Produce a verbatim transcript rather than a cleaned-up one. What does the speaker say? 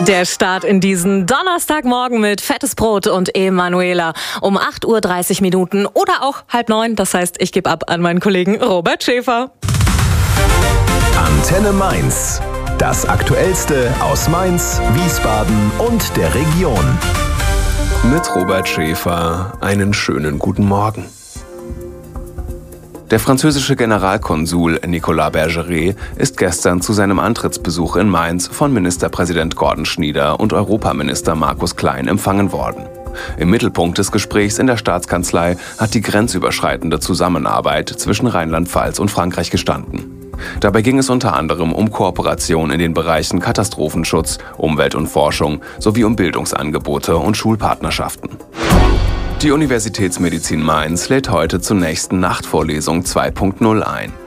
Der Start in diesen Donnerstagmorgen mit fettes Brot und Emanuela um acht Uhr dreißig Minuten oder auch halb neun. Das heißt, ich gebe ab an meinen Kollegen Robert Schäfer. Antenne Mainz. Das Aktuellste aus Mainz, Wiesbaden und der Region. Mit Robert Schäfer einen schönen guten Morgen. Der französische Generalkonsul Nicolas Bergeret ist gestern zu seinem Antrittsbesuch in Mainz von Ministerpräsident Gordon Schnieder und Europaminister Markus Klein empfangen worden. Im Mittelpunkt des Gesprächs in der Staatskanzlei hat die grenzüberschreitende Zusammenarbeit zwischen Rheinland-Pfalz und Frankreich gestanden. Dabei ging es unter anderem um Kooperation in den Bereichen Katastrophenschutz, Umwelt und Forschung sowie um Bildungsangebote und Schulpartnerschaften. Die Universitätsmedizin Mainz lädt heute zur nächsten Nachtvorlesung zwei Punkt null ein.